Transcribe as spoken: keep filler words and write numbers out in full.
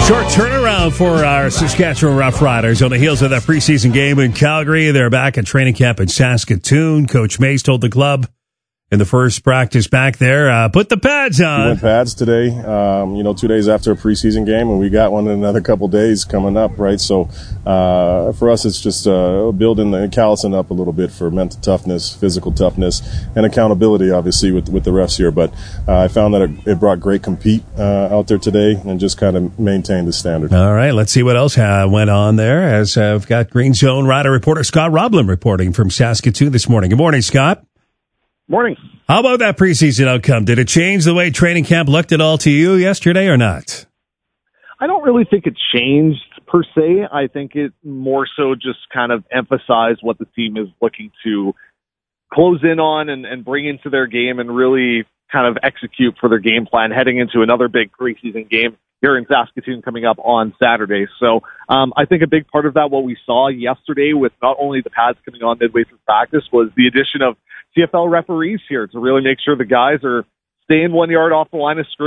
Short turnaround for our Saskatchewan Roughriders on the heels of that preseason game in Calgary. They're back at training camp in Saskatoon. Coach Mace told the club in the first practice back there, uh, put the pads on. We went pads today, um, you know, two days after a preseason game, and we got one in another couple days coming up, right? So uh, for us, it's just uh, building the callousing up a little bit for mental toughness, physical toughness, and accountability, obviously, with with the refs here. But uh, I found that it, it brought great compete uh, out there today and just kind of maintained the standard. All right, let's see what else uh, went on there, as uh, I've got Green Zone Rider reporter Scott Roblin reporting from Saskatoon this morning. Good morning, Scott. Morning. How about that preseason outcome? Did it change the way training camp looked at all to you yesterday or not? I don't really think it changed per se. I think it more so just kind of emphasized what the team is looking to close in on and, and bring into their game and really kind of execute for their game plan heading into another big preseason game here in Saskatoon coming up on Saturday. So um, I think a big part of that, what we saw yesterday with not only the pads coming on midway through practice, was the addition of C F L referees here to really make sure the guys are staying one yard off the line of scrimmage